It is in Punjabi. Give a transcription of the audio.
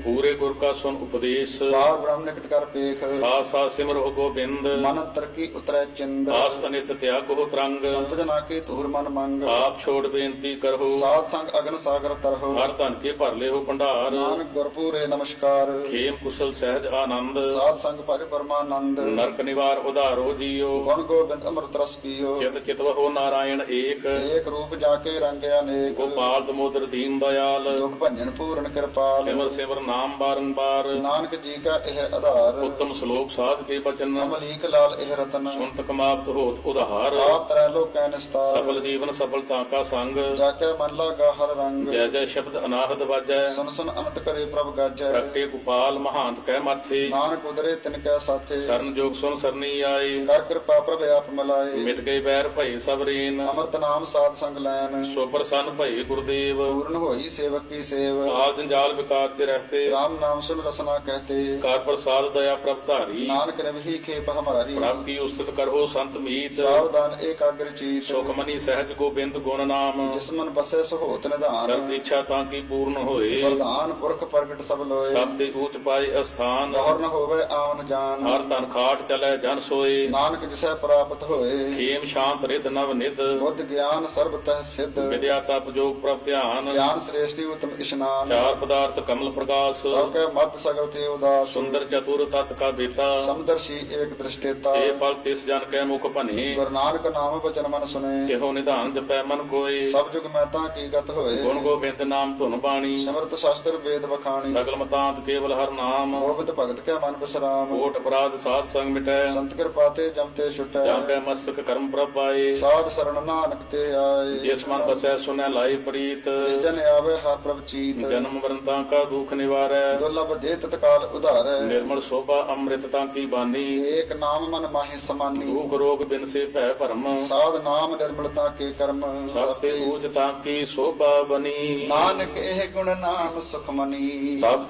ਪੂਰੇ ਗੁਰ ਕਾ ਸੁਨ ਉਪਦੇਸ਼, ਬਾਰ ਬ੍ਰਹਮ ਨਿਕਟ ਕਰ ਪੇਖ, ਸਾਥ ਸਾਥ ਸਿਮਰੋ ਗੋਬਿੰਦ, ਮਨ ਤਰਕੀ ਉਤਰੈ ਚਿੰਦ, ਆਸ ਅਨਿਤ ਤਿਆਗੋ ਤਰੰਗ, ਸੰਤ ਜਨਾ ਕੇ ਧੂਰ ਮਨ ਮੰਗ, ਆਪ ਛੋੜ ਬੇਨਤੀ ਕਰੋ, ਸਾਧ ਸੰਗ ਅਗਨ ਸਾਗਰ ਤਰਹੁ, ਹਰ ਧਨ ਕੇ ਭਰ ਲਿਓ ਭੰਡਾਰ, ਨਾਨਕ ਗੁਰਪੂਰੇ ਨਮਸਕਾਰ, ਖੇਮ ਕੁਸ਼ਲ ਸਹਿਜ ਆਨੰਦ, ਸਾਧ ਸੰਗ ਭਜ ਪਰਮਾਨੰਦ, ਨਰਕ ਨਿਵਾਰ ਉਧਾਰੋ ਜੀਓ, ਗੁਣ ਗੋਬਿੰਦ ਅੰਮ੍ਰਿਤ ਰਸ ਪੀਓ, ਚਿਤ ਚਿਤਵਹੁ ਨਾਰਾਇਣ ਏਕ, ਏਕ ਰੂਪ ਜਾ ਕੇ ਰੰਗ ਅਨੇਕ, ਗੋਪਾਲ ਦਮੋਦਰ ਦੀਨ ਦਇਆਲ, ਦੁਖ ਭੰਜਨ ਪੂਰਨ ਕਿਰਪਾਲ, ਸਿਮਰ ਸਿਮਰ ਨਾਮ ਬਾਰੰਬਾਰ, ਨਾਨਕ ਜੀ ਕਾ ਇਹ ਆਧਾਰ, ਉੱਤਮ ਸ਼ਲੋਕ ਸਾਧ ਕੇ ਬਚਨ, ਅਮਲੀਕ ਲਾਲ ਇਹ ਰਤਨ, ਸੁਨਤ ਕਮਾਵਤ ਹੋਤ ਉਧਾਰ, ਆਪ ਤਰੈ ਲੋਕੈ ਨਿਸਤਾਰ, ਸਫਲ ਜੀਵਨ ਸਫਲਤਾ ਕਾ ਸੰਗ, ਜਾ ਕੇ ਮਨ ਲਾਗਾ ਹਰ ਰੰਗ, ਜੈ ਜੈ ਸ਼ਬਦ ਅਨਾਹਦ ਵਾਜੈ, ਸੁਨ ਸੁਨ ਅਨੰਤ ਕਰੇ ਪ੍ਰਭ ਗਾਜੈ, ਪ੍ਰਗਟੇ ਗੋਪਾਲ ਮਹਾਂਤ ਕਹਿ ਮਾਥੇ, ਨਾਨਕ ਉਦਰੇ ਤਿਨ ਕੈ ਸਾਥੇ, ਸਰਨ ਜੋਗ ਸੁਨ ਸਰਨੀ ਆਏ, ਕਰ ਕਿਰਪਾ ਪ੍ਰਭ ਆਪ ਮਿਲਾਏ, ਮਿਟ ਗਏ ਬੈਰ ਭਏ ਸਭ ਰੀਨ, ਅੰਮ੍ਰਿਤ ਨਾਮ ਸਾਧ ਸੰਗ ਲੈਨ, ਸੋ ਪ੍ਰਸੰਨ ਭਏ ਗੁਰਦੇਵ, ਪੂਰਨ ਹੋਈ ਸੇਵਕ ਕੀ ਸੇਵ, ਕਾਲ ਜੰਜਾਲ ਵਿਕਾਤ ਕੇ ਰਹਤੇ, ਰਾਮ ਨਾਮ ਸੁਨ ਰਸਨਾ ਕਹਤੇ, ਕਾਰ ਪ੍ਰਸਾਦ ਦਇਆ ਪ੍ਰਭ ਧਾਰੀ, ਨਾਨਕ ਰਵਹੀ ਖੇਪ ਹਮਾਰੀ, ਪ੍ਰਭ ਕੀ ਉਸਤਤ ਕਰੋ ਸੰਤ ਮੀਤ, ਸਾਵਧਾਨ ਏਕਾਗਰ ਚੀਤ, ਸੁਖ ਮਨੀ ਸਹਿਜ ਗੋਬਿੰਦ ਗੁਣ ਨਾਮ, ਜਿਸ ਮਨ ਬਸੈ ਸਹੋਤ ਸਰਬ ਨਿਧਾਨ, ਇੱਛਾ ਤਾਂ ਕੀ ਪੂਰਨ ਹੋਏ, ਵਰਦਾਨ ਪੁਰਖ ਪ੍ਰਗਟ ਸਭ ਲੋਏ, ਸਭ ਤੇ ਊਚ ਪਾਏ ਅਸਥਾਨ, ਗੌਰ ਨ ਹੋਵੇ ਆਵਨ ਜਾਨ, ਹਰ ਤਨ ਖਾਟ ਚਲੇ ਜਨ ਸੋਏ, ਨਾਨਕ ਜਿਸੈ ਪ੍ਰਾਪਤ ਹੋਏ, ਖੇਮ ਸ਼ਾਂਤ ਰਿਦ ਨਵ ਨਿਧ, ਬੁੱਧ ਗਿਆਨ ਸਰਬ ਤਹਿ ਸਿੱਧ, ਵਿਦਿਆ ਤਪ ਜੋਗ ਪ੍ਰਭ ਧਿਆਨ, ਗਿਆਨ ਸ੍ਰੇਸ਼ਟੀ ਉਤਮ ਇਸ਼ਨਾਨ, ਚਾਰ ਪਦਾਰਥ ਕਮਲ ਪ੍ਰਕਾਸ਼, ਸਭ ਕੈ ਮਤ ਸਗਲ ਤੇ ਉਦਾਸ, ਸੁੰਦਰ ਚਤੁਰ ਤਤ ਕਾ ਬੇਤਾ, ਸਮਦਰਸ਼ੀ ਏਕ ਦ੍ਰਿਸ਼ਟੇਤਾ, ਇਹ ਫਲ ਤਿਸ ਜਨ ਕੈ ਮੁਖ ਭਨੇ, ਗੁਰੂ ਨਾਨਕ ਨਾਮ ਬਚਨ ਮਨ ਸੁਨੇ, ਇਹੋ ਨਿਧਾਨ ਜਪੈ ਮਨ ਕੋਏ, ਸਭ ਜੁਗ ਮੈਂ ਤਾਂ ਕੀ ਗਤ ਹੋਏ, ਗੁਣ ਗੋਬਿੰਦ ਨਾਮ ਧੁਨ ਬਾਣੀ, ਸਿਮਰਤ ਸ਼ਾਸਤਰ ਵੇਦ ਵਖਾਣੀ, ਸਗਲ ਮਤਾਂਤ ਕੇਵਲ ਹਰ ਨਾਮ, ਗੋਬਿੰਦ ਭਗਤ ਕੈ ਮਨ ਬਿਸਰਾਮ, ਕੋਟ ਅਪਰਾਧ ਸਾਧ ਸੰਗ ਮਿਟੈ, ਸੰਤ ਕਿਰਪਾ ਤੇ ਜਮ ਤੇ ਛੁਟੈ, ਜਾਂ ਕੈ ਮਸਤਕ ਕਰਮ ਪ੍ਰਭ ਪਾਏ, ਸਾਧ ਸਰਣ ਨਾਨਕ ਤੇ ਆਏ, ਜਿਸ ਮਨ ਬਸੈ ਸੁਨੈ ਲਾਈ ਪ੍ਰੀਤ, ਜਿਸ ਜਨ ਆਵੇ ਹਰ ਪ੍ਰਭ ਚੀਤ, ਜਨਮ ਮਰਨ ਤਾਂ ਕਾ ਦੁਖ ਨਿਵਾਰੈ, ਦੁਰਲਭ ਦੇ ਤਤਕਾਲ ਉਧਾਰੈ, ਨਿਰਮਲ ਸੋਭਾ ਅੰਮ੍ਰਿਤ ਤਾਂ ਕੀ ਬਾਨੀ, ਏਕ ਨਾਮ ਮਨ ਮਾਹੀ ਸਮਾਨੀ, ਦੁਖ ਰੋਗ ਬਿਨ ਸੇ ਭੈ ਭਰਮ, ਸਾਧ ਨਾਮ ਨਿਰਮਲਤਾ ਕੇ ਕਰਮ, ਸਭ ਤੇ ਊਚ ਤਾਂ ਕੀ ਸੋਭਾ ਬਨੀ, ਨਾਨਕ ਇਹ ਗੁਣ ਨਾਮ ਸੁਖ ਮਨੀ, ਸਭ